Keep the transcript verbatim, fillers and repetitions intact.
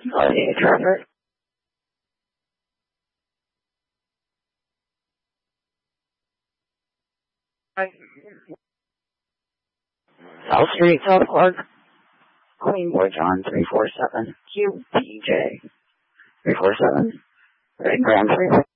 Claudia Trevor. South Street, South Clark. Queen Boy John three four seven. Q P J three four seven. Red Grand Freeway.